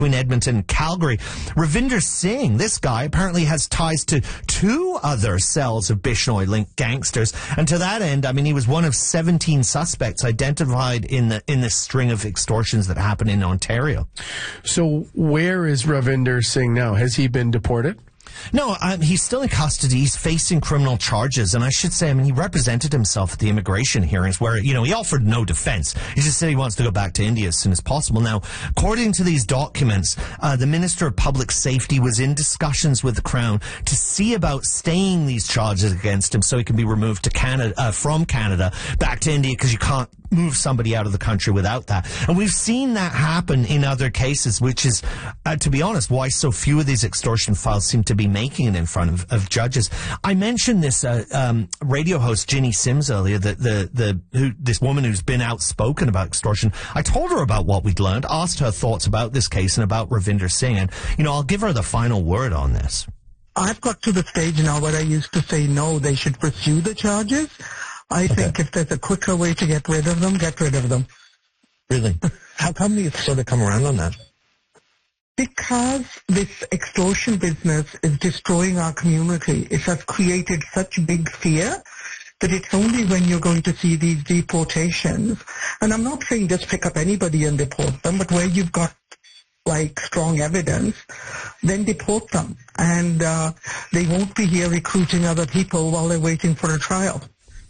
in Edmonton and Calgary. Ravinder Singh, this guy apparently has ties to 2 other cells of Bishnoi-linked gangsters. And to that end, I mean, he was one of 17 suspects identified in this string of extortions that happened in Ontario. So where is Ravinder Singh now? Has he been deported? No, he's still in custody. He's facing criminal charges. And I should say, I mean, he represented himself at the immigration hearings where, he offered no defense. He just said he wants to go back to India as soon as possible. Now, according to these documents, the Minister of Public Safety was in discussions with the Crown to see about staying these charges against him so he can be removed to Canada, from Canada back to India, because you can't move somebody out of the country without that. And we've seen that happen in other cases, which is, to be honest, why so few of these extortion files seem to be making it in front of judges. I mentioned this radio host Ginny Sims earlier, this woman who's been outspoken about extortion. I told her about what we'd learned, asked her thoughts about this case and about Ravinder Singh, and I'll give her the final word on this. I've got to the stage now where I used to say no, they should pursue the charges. I think if there's a quicker way to get rid of them, get rid of them. Really? How come you sort of come around on that? Because this extortion business is destroying our community. It has created such big fear that it's only when you're going to see these deportations, and I'm not saying just pick up anybody and deport them, but where you've got strong evidence, then deport them. And they won't be here recruiting other people while they're waiting for a trial.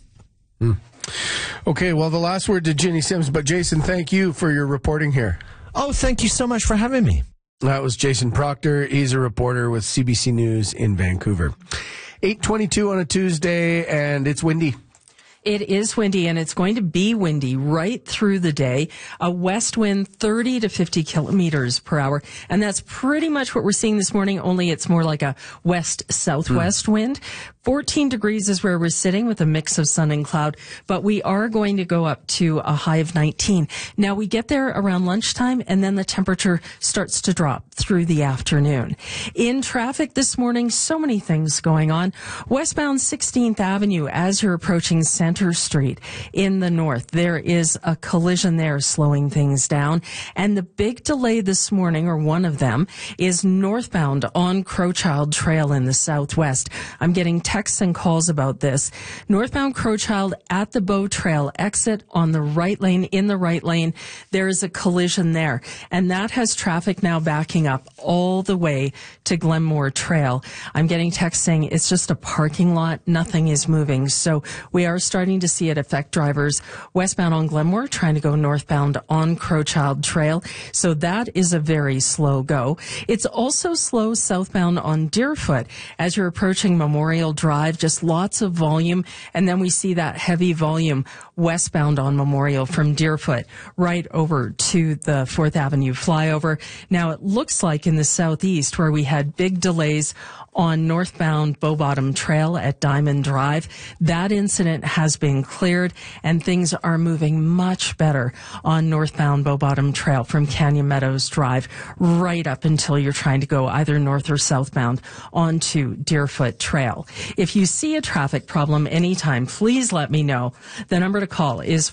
Okay, well, the last word to Ginny Sims, but Jason, thank you for your reporting here. Oh, thank you so much for having me. That was Jason Proctor. He's a reporter with CBC News in Vancouver. 8:22 on a Tuesday, and it's windy. It is windy, and it's going to be windy right through the day. A west wind 30 to 50 kilometers per hour. And that's pretty much what we're seeing this morning, only it's more like a west-southwest wind. 14 degrees is where we're sitting with a mix of sun and cloud, but we are going to go up to a high of 19. Now, we get there around lunchtime, and then the temperature starts to drop through the afternoon. In traffic this morning, so many things going on. Westbound 16th Avenue, as you're approaching Center Street in the north, there is a collision there slowing things down. And the big delay this morning, or one of them, is northbound on Crowchild Trail in the southwest. I'm getting texts and calls about this. Northbound Crowchild at the Bow Trail exit on the right lane, in the right lane, there is a collision there. And that has traffic now backing up all the way to Glenmore Trail. I'm getting texts saying it's just a parking lot. Nothing is moving. So we are starting to see it affect drivers westbound on Glenmore trying to go northbound on Crowchild Trail. So that is a very slow go. It's also slow southbound on Deerfoot as you're approaching Memorial Drive, just lots of volume. And then we see that heavy volume westbound on Memorial from Deerfoot right over to the 4th Avenue flyover. Now it looks like in the southeast where we had big delays on northbound Bow Bottom Trail at Diamond Drive. That incident has been cleared and things are moving much better on northbound Bow Bottom Trail from Canyon Meadows Drive right up until you're trying to go either north or southbound onto Deerfoot Trail. If you see a traffic problem anytime, please let me know. The number to call is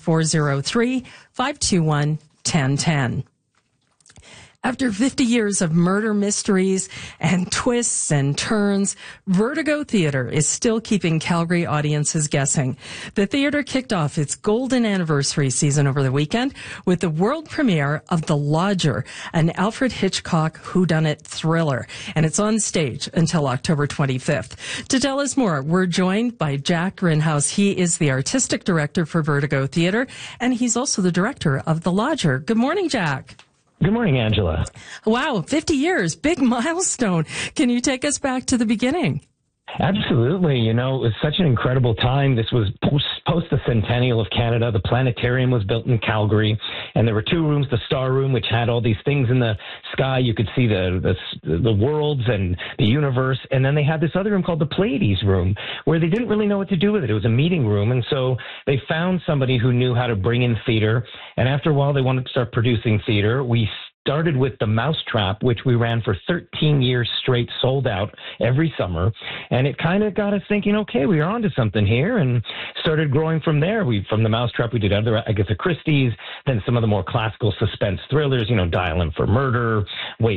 403-521-1010. After 50 years of murder mysteries and twists and turns, Vertigo Theatre is still keeping Calgary audiences guessing. The theatre kicked off its golden anniversary season over the weekend with the world premiere of The Lodger, an Alfred Hitchcock whodunit thriller. And it's on stage until October 25th. To tell us more, we're joined by Jack Grinhouse. He is the artistic director for Vertigo Theatre, and he's also the director of The Lodger. Good morning, Jack. Good morning, Angela. Wow, 50 years, big milestone. Can you take us back to the beginning? Absolutely. It was such an incredible time. This was post the centennial of Canada. The planetarium was built in Calgary, and there were 2 rooms, the Star Room, which had all these things in the sky. You could see the worlds and the universe. And then they had this other room called the Pleiades Room, where they didn't really know what to do with it. It was a meeting room. And so they found somebody who knew how to bring in theater. And after a while, they wanted to start producing theater. We started with The Mousetrap, which we ran for 13 years straight, sold out every summer. And it kind of got us thinking, okay, we are onto something here, and started growing from there. From The Mousetrap, we did other Agatha Christie's, then some of the more classical suspense thrillers, Dial M for Murder, Wait